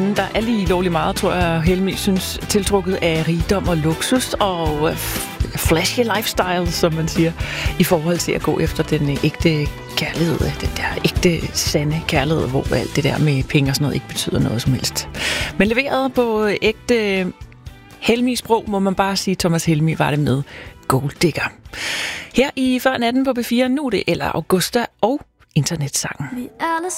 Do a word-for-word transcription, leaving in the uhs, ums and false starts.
manden, der er lige lovlig meget, tror jeg, Helmi synes, tiltrukket af rigdom og luksus og flashy lifestyle, som man siger, i forhold til at gå efter den ægte kærlighed, den der ægte, sande kærlighed, hvor alt det der med penge og sådan noget ikke betyder noget som helst. Men leveret på ægte Helmi-sprog, må man bare sige, Thomas Helmi var det med Gold Digger. Her i Før natten på B fire, nu er det Ella Augusta og internetsangen. Vi alle